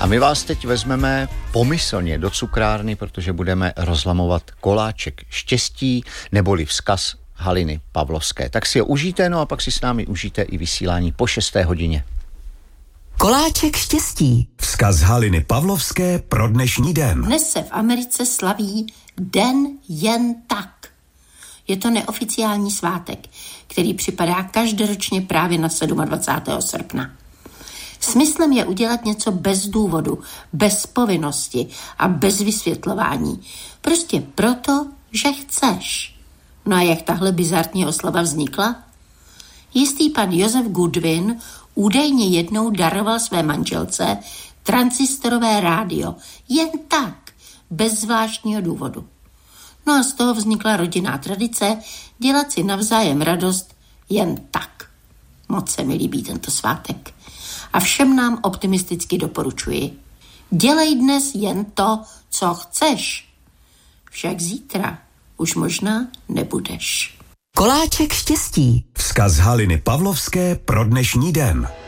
A my vás teď vezmeme pomyslně do cukrárny, protože budeme rozlamovat koláček štěstí, neboli vzkaz Haliny Pavlovské. Tak si ho užijte, no a pak si s námi užijte i vysílání po 6. hodině. Koláček štěstí. Vzkaz Haliny Pavlovské pro dnešní den. Dnes se v Americe slaví Den jen tak. Je to neoficiální svátek, který připadá každoročně právě na 27. srpna. Smyslem je udělat něco bez důvodu, bez povinnosti a bez vysvětlování. Prostě proto, že chceš. No a jak tahle bizarní oslava vznikla? Jistý pan Josef Goodwin údajně jednou daroval své manželce tranzistorové rádio. Jen tak, bez zvláštního důvodu. No a z toho vznikla rodinná tradice dělat si navzájem radost jen tak. Moc se mi líbí tento svátek. A všem nám optimisticky doporučuji. Dělej dnes jen to, co chceš. Však zítra už možná nebudeš. Koláček štěstí. Vzkaz Haliny Pavlovské pro dnešní den.